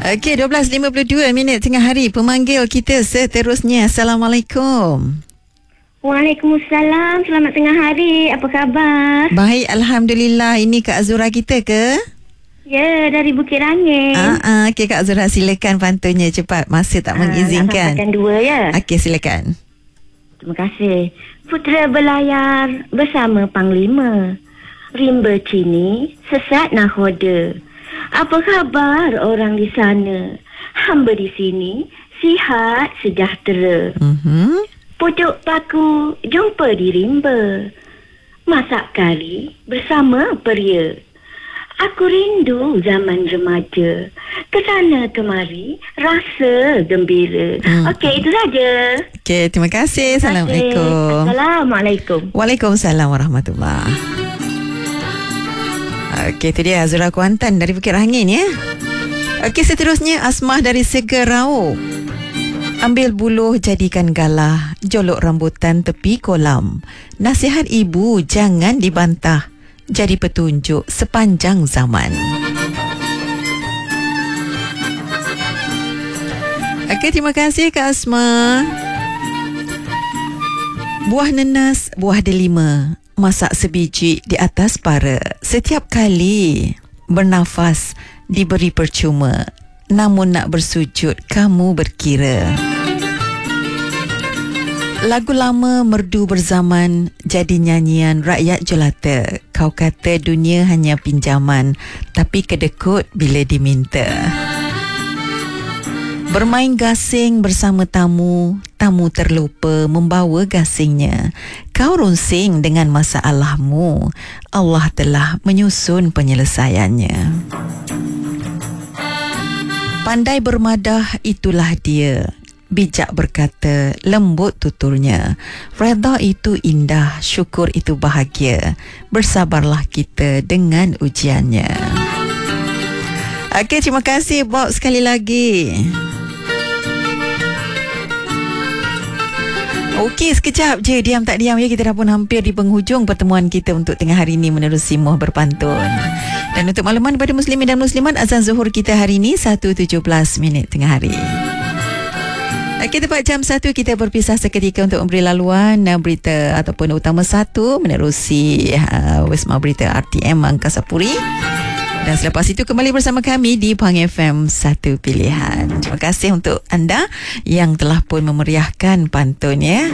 Okey, 12.52 tengah hari. Pemanggil kita seterusnya. Assalamualaikum. Waalaikumsalam. Selamat tengah hari. Apa khabar? Baik, Alhamdulillah. Ini Kak Azura kita ke? Ya, dari Bukit Rangin. Okey, Kak Azura, silakan pantunnya cepat. Masa tak mengizinkan. Nak sampaikan 2 ya? Okey, silakan. Terima kasih. Putera berlayar bersama Panglima. Rimba Cini, sesat nakhoda. Apa khabar orang di sana? Hamba di sini, sihat sejahtera. Pucuk paku jumpa di rimba. Masak kari bersama peria. Aku rindu zaman remaja. Kesana kemari rasa gembira. Okey, itu saja. Okey, terima kasih. Assalamualaikum. Assalamualaikum. Waalaikumsalam warahmatullahi. Okey, itu dia Azura Kuantan dari Bukit Rangin ya. Okey, seterusnya Asmah dari Segerau. Ambil buluh jadikan galah, jolok rambutan tepi kolam. Nasihat ibu jangan dibantah, jadi petunjuk sepanjang zaman. Okey, terima kasih Kak Asma. Buah nenas, buah delima, masak sebiji di atas para. Setiap kali bernafas diberi percuma, namun nak bersujud kamu berkira. Lagu lama merdu berzaman jadi nyanyian rakyat jelata. Kau kata dunia hanya pinjaman, tapi kedekut bila diminta. Bermain gasing bersama tamu, tamu terlupa membawa gasingnya. Kau runsing dengan masalahmu, Allah telah menyusun penyelesaiannya. Pandai bermadah itulah dia, bijak berkata, lembut tuturnya. Redha itu indah, syukur itu bahagia. Bersabarlah kita dengan ujiannya. Okey, terima kasih Bob sekali lagi. Okey, sekejap je, diam tak diam ya, kita dah pun hampir di penghujung pertemuan kita untuk tengah hari ini menerusi Muh Berpantun. Dan untuk makluman kepada muslimin dan muslimat, azan zuhur kita hari ini 1.17 tengah hari. Okey, tepat jam 1 kita berpisah seketika untuk memberi laluan berita ataupun utama 1 menerusi Wisma Berita RTM Angkasa Puri. Dan selepas itu kembali bersama kami di Pang FM 1 Pilihan. Terima kasih untuk anda yang telah pun memeriahkan pantun ya.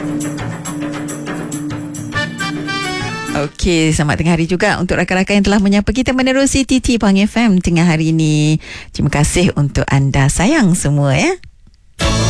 Okey, selamat tengah hari juga untuk rakan-rakan yang telah menyapa kita menerusi TT Pang FM tengah hari ini. Terima kasih untuk anda sayang semua ya.